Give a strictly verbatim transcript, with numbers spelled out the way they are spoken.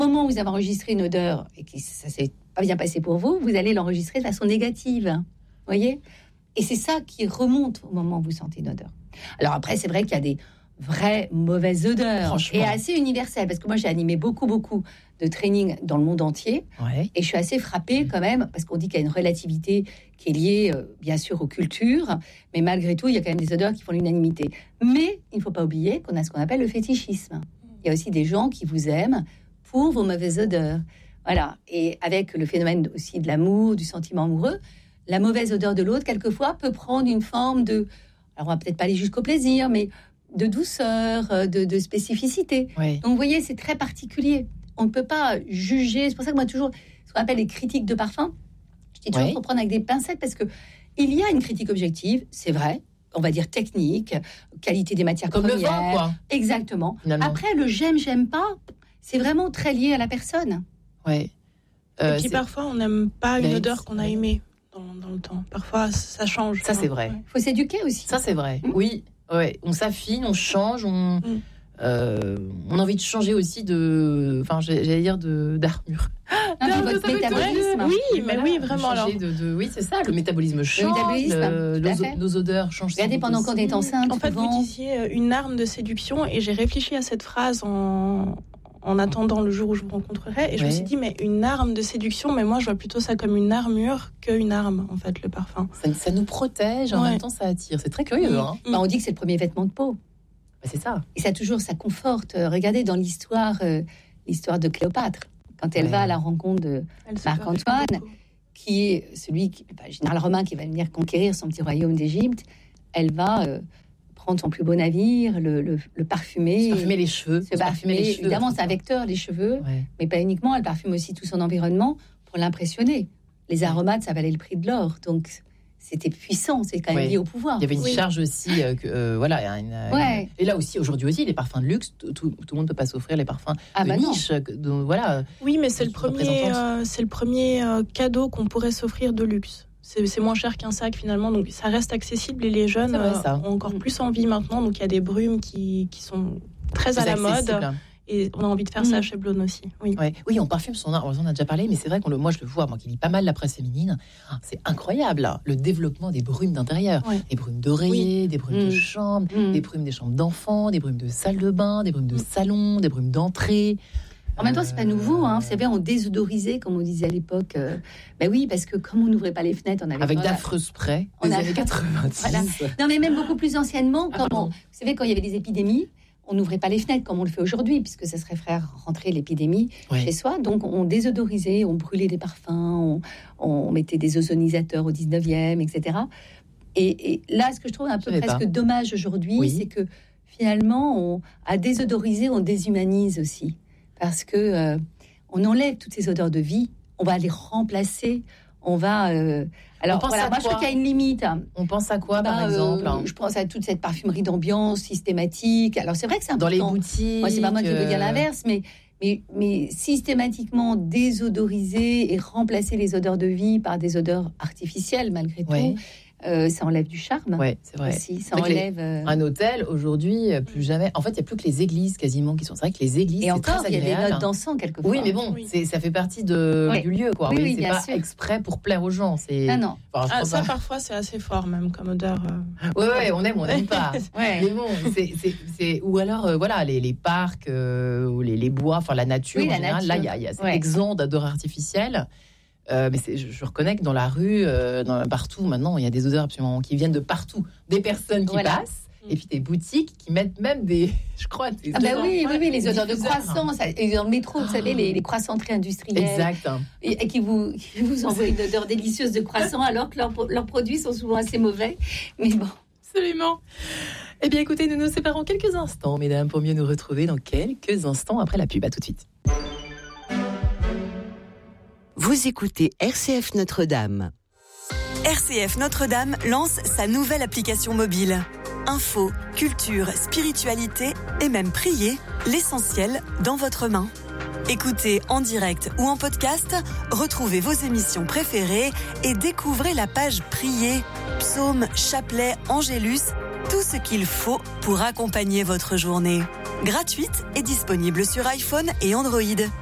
Au moment où vous avez enregistré une odeur et que ça s'est pas bien passé pour vous, vous allez l'enregistrer de façon négative. Vous voyez ? Et c'est ça qui remonte au moment où vous sentez une odeur. Alors après, c'est vrai qu'il y a des vraies mauvaises odeurs et assez universelles, parce que moi j'ai animé beaucoup beaucoup de training dans le monde entier, ouais. Et je suis assez frappée quand même, parce qu'on dit qu'il y a une relativité qui est liée euh, bien sûr aux cultures, mais malgré tout il y a quand même des odeurs qui font l'unanimité. Mais il ne faut pas oublier qu'on a ce qu'on appelle le fétichisme. Il y a aussi des gens qui vous aiment pour vos mauvaises odeurs, voilà. Et avec le phénomène aussi de l'amour, du sentiment amoureux, la mauvaise odeur de l'autre quelquefois peut prendre une forme de, alors on va peut-être pas aller jusqu'au plaisir, mais de douceur, de, de spécificité. Oui. Donc, vous voyez, c'est très particulier. On ne peut pas juger. C'est pour ça que moi, toujours, ce qu'on appelle les critiques de parfum, je dis toujours qu'il faut prendre avec des pincettes, parce que il y a une critique objective, c'est vrai, on va dire technique, qualité des matières Comme premières. Comme le vin, quoi. Exactement. Finalement. Après, le j'aime, j'aime pas, c'est vraiment très lié à la personne. Oui. Euh, Et puis, c'est... parfois, on n'aime pas une odeur qu'on a aimée dans, dans le temps. Parfois, ça change. Ça, hein. C'est vrai. Il ouais. faut s'éduquer aussi. Ça, c'est vrai. Mmh. Oui. Ouais, on s'affine, on change, on, mmh. euh, on a envie de changer aussi de, enfin, j'allais dire de d'armure. Ah, de votre métabolisme. Oui, mais voilà, oui, vraiment. Alors. De, de, oui, c'est ça, le métabolisme change, le métabolisme, le, nos, nos odeurs changent. Regardez pendant qu'on est enceinte. En fait, souvent. vous disiez une arme de séduction, et j'ai réfléchi à cette phrase en. en attendant le jour où je vous rencontrerai, et je oui. me suis dit, mais une arme de séduction, mais moi je vois plutôt ça comme une armure qu'une arme, en fait, le parfum. Ça, ça nous protège, en ouais. même temps ça attire, c'est très curieux. Hein. Bah, on dit que c'est le premier vêtement de peau. Bah, c'est ça. Et ça toujours, ça conforte. Regardez dans l'histoire, euh, l'histoire de Cléopâtre, quand elle ouais. va à la rencontre de Marc-Antoine, qui est celui, qui, bah, général romain qui va venir conquérir son petit royaume d'Égypte, elle va... Euh, prendre son plus beau navire, le, le, le parfumer. Se parfumer les cheveux. Se parfumer, les cheveux. Évidemment, c'est un vecteur, les cheveux, ouais. mais pas uniquement. Elle parfume aussi tout son environnement pour l'impressionner. Les aromates, ça valait le prix de l'or. Donc, c'était puissant. C'est quand même ouais. lié au pouvoir. Il y avait une oui. charge aussi. Euh, que, euh, voilà, une, ouais. une... Et là aussi, aujourd'hui aussi, les parfums de luxe, tout, tout, tout le monde ne peut pas s'offrir les parfums ah de bah niche. Donc, voilà, oui, mais c'est le premier, euh, c'est le premier euh, cadeau qu'on pourrait s'offrir de luxe. C'est, c'est moins cher qu'un sac finalement, donc ça reste accessible, et les jeunes vrai, euh, ont encore plus envie maintenant. Donc il y a des brumes qui, qui sont très plus à la accessible. Mode, et on a envie de faire mmh. ça chez Blonde aussi. Oui, ouais. oui, on parfume son art, on en a déjà parlé, mais c'est vrai que moi je le vois, moi qui lis pas mal la presse féminine, c'est incroyable là, le développement des brumes d'intérieur, ouais. des brumes d'oreiller, oui. des brumes mmh. de chambre, mmh. des brumes des chambres d'enfants, des brumes de salle de bain, des brumes de mmh. salon, des brumes d'entrée. En même temps, c'est pas nouveau, hein. Vous savez, on désodorisait, comme on disait à l'époque. Euh, ben oui, parce que comme on n'ouvrait pas les fenêtres, on avait avec d'affreux sprays des a... années quatre-vingt-dix. Voilà. Non, mais même beaucoup plus anciennement, comme on... vous savez, quand il y avait des épidémies, on n'ouvrait pas les fenêtres comme on le fait aujourd'hui, puisque ça serait faire rentrer l'épidémie oui. chez soi. Donc, on désodorisait, on brûlait des parfums, on, on mettait des ozonisateurs au dix-neuvième, et cetera. Et, et là, ce que je trouve un peu presque pas. dommage aujourd'hui, oui. c'est que finalement, on, à désodoriser, on déshumanise aussi. Parce que euh, on enlève toutes ces odeurs de vie, on va les remplacer, on va. Euh... Alors on pense voilà, à moi quoi? je trouve qu'il y a une limite. On pense à quoi, bah, par exemple euh, Je pense à toute cette parfumerie d'ambiance systématique. Alors c'est vrai que c'est important. Dans les boutiques. Moi, c'est pas moi qui veux dire l'inverse, mais mais mais systématiquement désodoriser et remplacer les odeurs de vie par des odeurs artificielles malgré ouais. tout. Euh, ça enlève du charme. Ouais, c'est vrai. Aussi, ça enlève. Les, euh... Un hôtel aujourd'hui, plus jamais. En fait, il n'y a plus que les églises quasiment qui sont. C'est vrai que les églises. Et c'est encore, très il y a agréable. des notes d'encens quelquefois. Oui, mais bon, oui. c'est, ça fait partie de, oui. du lieu, quoi. Oui, oui, oui, c'est bien pas sûr. exprès pour plaire aux gens. C'est. Ah non. Enfin, ah, ça, pas. parfois, c'est assez fort même comme odeur. Euh... Ouais, ouais, on aime, on n'aime pas. ouais. Mais bon, c'est, c'est, c'est, ou alors, euh, voilà, les, les parcs euh, ou les, les bois, enfin la nature oui, en la général. nature. Là, il y a, il y a cet ouais. exode d'odeurs artificielles. Euh, mais c'est, je, je reconnais que dans la rue, euh, dans, partout, maintenant, il y a des odeurs absolument qui viennent de partout. Des personnes qui voilà. passent, mmh. et puis des boutiques qui mettent même des, je crois, des ah bah oui, oui, oui, les odeurs de diffuseurs. croissants. Ça, et dans le métro, vous savez, les, les croissants très industriels. Exact. Et, et qui vous, qui vous envoient une odeur délicieuse de croissant, alors que leurs, leurs produits sont souvent assez mauvais. Mais bon. Absolument. Eh bien, écoutez, nous nous séparons quelques instants, mesdames, pour mieux nous retrouver dans quelques instants après la pub. À tout de suite. Vous écoutez R C F Notre-Dame. R C F Notre-Dame lance sa nouvelle application mobile. Info, culture, spiritualité et même prier, l'essentiel dans votre main. Écoutez en direct ou en podcast, retrouvez vos émissions préférées et découvrez la page prier, psaumes, chapelets, angélus, tout ce qu'il faut pour accompagner votre journée. Gratuite et disponible sur iPhone et Android.